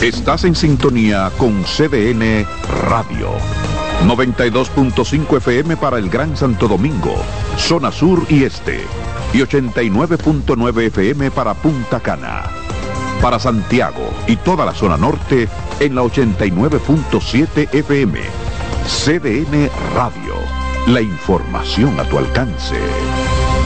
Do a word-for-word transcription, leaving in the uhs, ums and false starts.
Estás en sintonía con C D N Radio. noventa y dos punto cinco F M para el Gran Santo Domingo, zona sur y este. Y ochenta y nueve punto nueve F M para Punta Cana. Para Santiago y toda la zona norte en la ochenta y nueve punto siete F M. C D N Radio. La información a tu alcance.